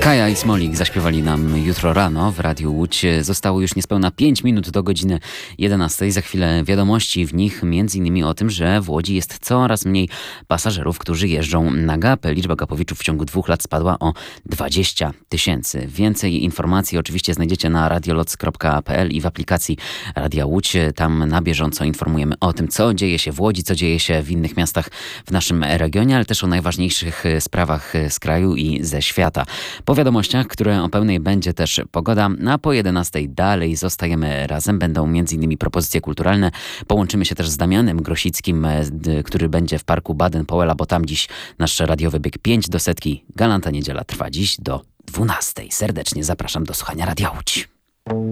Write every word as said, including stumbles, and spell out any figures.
Kaja i Smolik zaśpiewali nam jutro rano w Radiu Łódź. Zostało już niespełna pięć minut do godziny jedenastej. Za chwilę wiadomości, w nich między innymi o tym, że w Łodzi jest coraz mniej pasażerów, którzy jeżdżą na gapę. Liczba gapowiczów w ciągu dwóch lat spadła o dwadzieścia tysięcy. Więcej informacji oczywiście znajdziecie na radioloc kropka p l i w aplikacji Radia Łódź. Tam na bieżąco informujemy o tym, co dzieje się w Łodzi, co dzieje się w innych miastach w naszym regionie, ale też o najważniejszych sprawach z kraju i ze świata. Po wiadomościach, które o pełnej będzie też pogoda, a po jedenastej dalej zostajemy razem. Będą między innymi propozycje kulturalne. Połączymy się też z Damianem Grosickim, który będzie w parku Baden-Powella, bo tam dziś nasz radiowy bieg pięć do setki. Galanta niedziela trwa dziś do dwunastej. Serdecznie zapraszam do słuchania Radia Łódź.